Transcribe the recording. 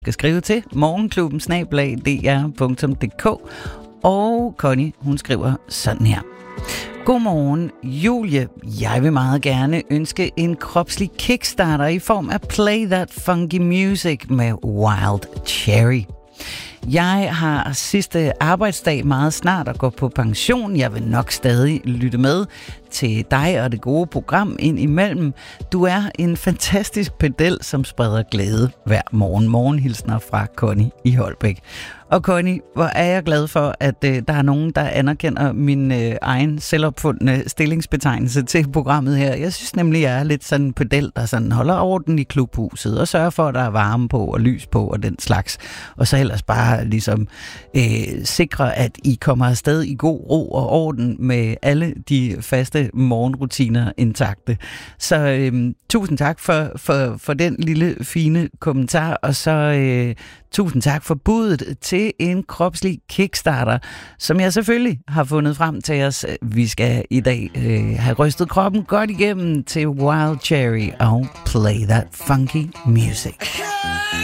skal skrive til morgenklubben@dr.dk. Og Connie, hun skriver sådan her. Godmorgen, Julie. Jeg vil meget gerne ønske en kropslig kickstarter i form af Play That Funky Music med Wild Cherry. Jeg har sidste arbejdsdag meget snart at gå på pension. Jeg vil nok stadig lytte med til dig og det gode program ind imellem. Du er en fantastisk pedel, som spreder glæde hver morgen. Morgenhilsner fra Connie i Holbæk. Og Connie, hvor er jeg glad for, at der er nogen, der anerkender min egen selvopfundne stillingsbetegnelse til programmet her. Jeg synes nemlig, jeg er lidt sådan en pedel, der sådan holder orden i klubhuset og sørger for, at der er varme på og lys på og den slags. Og så ellers bare ligesom sikre, at I kommer afsted i god ro og orden med alle de faste morgenrutiner intakte. Så tusind tak for den lille fine kommentar, og så tusind tak for budet til en kropslig kickstarter, som jeg selvfølgelig har fundet frem til os. Vi skal i dag have rystet kroppen godt igennem til Wild Cherry og Play That Funky Music.